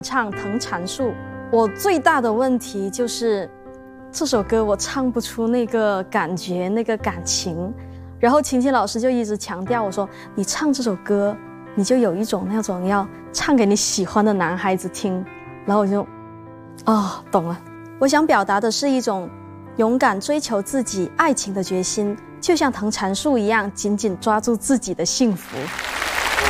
唱藤缠树，我最大的问题就是这首歌我唱不出那个感觉、那个感情。然后晴晴老师就一直强调我说：“你唱这首歌，你就有一种那种要唱给你喜欢的男孩子听。”然后我就，懂了。我想表达的是一种勇敢追求自己爱情的决心，就像藤缠树一样，紧紧抓住自己的幸福。